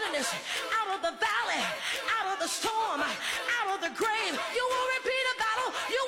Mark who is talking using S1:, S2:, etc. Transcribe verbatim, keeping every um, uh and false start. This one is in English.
S1: darkness, out of the valley, out of the storm, out of the grave. You will repeat a battle. You